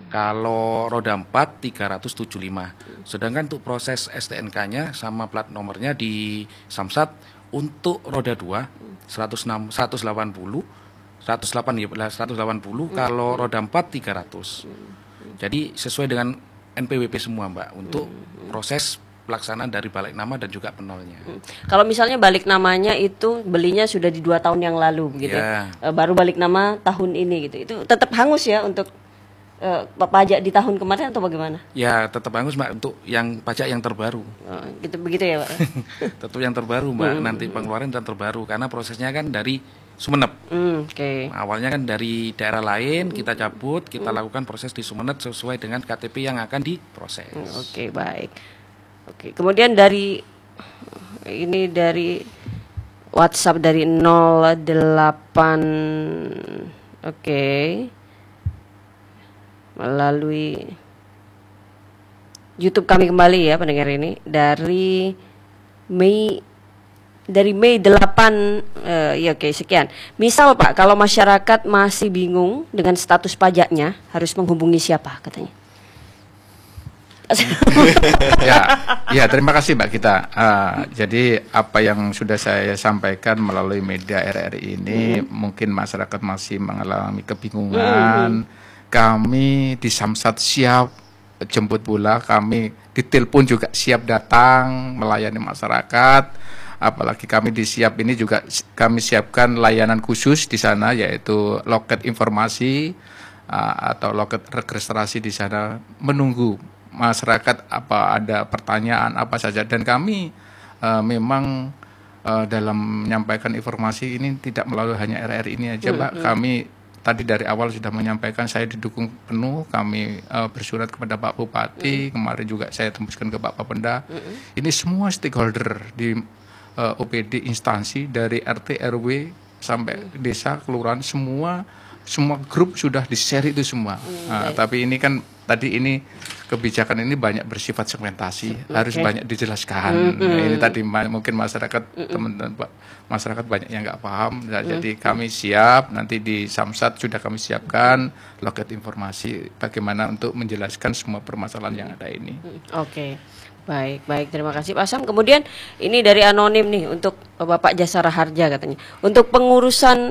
Kalau roda 4 375. Sedangkan untuk proses STNK-nya sama plat nomornya di Samsat untuk roda 2 106 180 108 ya 180, kalau roda 4 300. Jadi sesuai dengan NPWP semua Mbak untuk proses pelaksanaan dari balik nama dan juga penolnya. Kalau misalnya balik namanya itu belinya sudah di 2 tahun yang lalu begitu, Ya. baru balik nama tahun ini gitu, itu tetap hangus ya untuk pajak di tahun kemarin atau bagaimana? Ya tetap bagus Mbak untuk yang pajak yang terbaru. Gitu begitu ya Pak? Tetap yang terbaru Mbak, nanti pengeluaran dan terbaru karena prosesnya kan dari Sumeneb. Oke. Awalnya kan dari daerah lain kita cabut, kita lakukan proses di Sumeneb sesuai dengan KTP yang akan diproses. Oke, baik. Oke, kemudian dari WhatsApp dari 08, oke, melalui YouTube kami kembali ya pendengar ini dari Mei 8, ya oke, sekian. Misal Pak, kalau masyarakat masih bingung dengan status pajaknya, harus menghubungi siapa katanya? Ya, terima kasih Mbak Gita. Jadi apa yang sudah saya sampaikan melalui media RRI ini, mungkin masyarakat masih mengalami kebingungan. Kami di Samsat siap jemput bola, kami di telepon juga siap datang melayani masyarakat. Apalagi kami di Siap ini juga kami siapkan layanan khusus di sana, yaitu loket informasi atau loket registrasi di sana, menunggu masyarakat apa ada pertanyaan apa saja. Dan kami memang dalam menyampaikan informasi ini tidak melalui hanya RRI ini aja Mbak. Kami tadi dari awal sudah menyampaikan saya didukung penuh. Kami bersurat kepada Pak Bupati, kemarin juga saya tembuskan ke Pak Bapenda. Ini semua stakeholder di OPD instansi dari RT RW sampai desa kelurahan, semua grup sudah di-share itu semua. Tapi ini kan tadi ini kebijakan ini banyak bersifat segmentasi, harus banyak dijelaskan. Ini tadi mungkin masyarakat teman-teman masyarakat banyak yang nggak paham. Jadi kami siap, nanti di Samsat sudah kami siapkan loket informasi bagaimana untuk menjelaskan semua permasalahan yang ada ini. Oke. Baik, terima kasih Pak Sam. Kemudian ini dari anonim nih untuk Bapak Jasara Harja katanya. Untuk pengurusan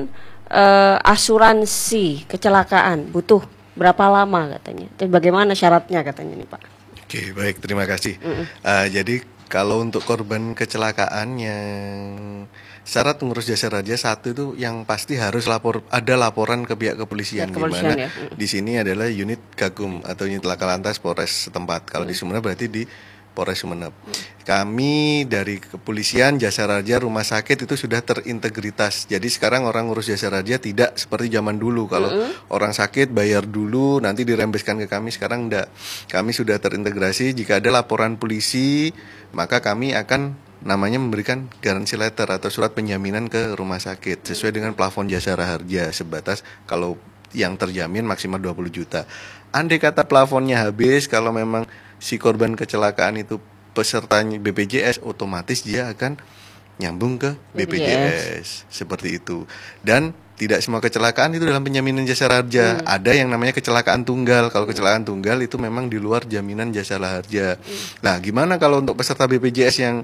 asuransi kecelakaan butuh berapa lama katanya? Dan bagaimana syaratnya katanya nih Pak? Oke, baik, terima kasih. Jadi kalau untuk korban kecelakaan yang syarat pengurus jasa raja, satu itu yang pasti harus ada laporan ke pihak kepolisian, di mana ya. di sini adalah unit Gakum atau unit laka lantas Polres setempat. Kalau di Sumeneb berarti di Polres Sumeneb. Kami dari kepolisian, jasa raja, rumah sakit itu sudah terintegritas. Jadi sekarang orang ngurus jasa raja tidak seperti zaman dulu. Kalau orang sakit bayar dulu, nanti dirembeskan ke kami. Sekarang enggak. Kami sudah terintegrasi. Jika ada laporan polisi, maka kami akan namanya memberikan garansi letter atau surat penjaminan ke rumah sakit sesuai dengan plafon jasa harja, sebatas kalau yang terjamin maksimal 20 juta. Andai kata plafonnya habis, kalau memang si korban kecelakaan itu pesertanya BPJS, otomatis dia akan nyambung ke BPJS. Seperti itu. Dan tidak semua kecelakaan itu dalam penjaminan jasa harja. Ada yang namanya kecelakaan tunggal. Kalau kecelakaan tunggal itu memang di luar jaminan jasa harja. Nah, gimana kalau untuk peserta BPJS yang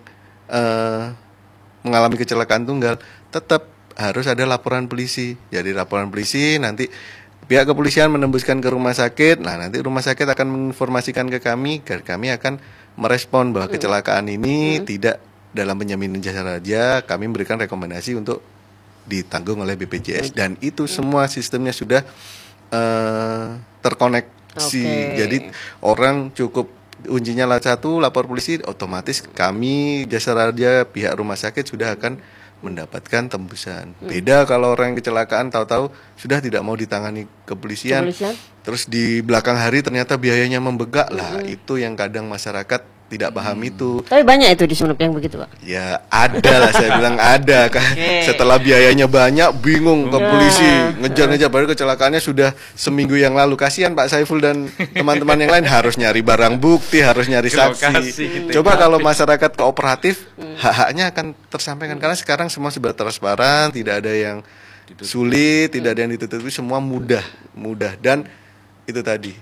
mengalami kecelakaan tunggal? Tetap harus ada laporan polisi. Jadi laporan polisi, nanti pihak kepolisian menembuskan ke rumah sakit. Nah, nanti rumah sakit akan menginformasikan ke kami, dan kami akan merespon bahwa kecelakaan ini tidak dalam penjaminan jasa raja. Kami memberikan rekomendasi untuk ditanggung oleh BPJS. Dan itu semua sistemnya sudah terkoneksi. Jadi orang cukup kuncinya satu, lapor polisi, otomatis kami jasa raja pihak rumah sakit sudah akan mendapatkan tembusan. Beda kalau orang yang kecelakaan tahu-tahu sudah tidak mau ditangani kepolisian. Terus di belakang hari ternyata biayanya membengkak. Lah itu yang kadang masyarakat tidak paham itu. Tapi banyak itu di Sumeneb yang begitu Pak? Ya ada lah, saya bilang ada kan. Setelah biayanya banyak, bingung ke polisi, ngejar-ngejar, baru kecelakaannya sudah seminggu yang lalu. Kasihan Pak Saiful dan teman-teman yang lain harus nyari barang bukti, harus nyari saksi. Coba kalau masyarakat kooperatif, hak-haknya akan tersampaikan. Karena sekarang semua sudah transparan, tidak ada yang sulit, tidak ada yang ditutupi, semua mudah. Dan itu tadi,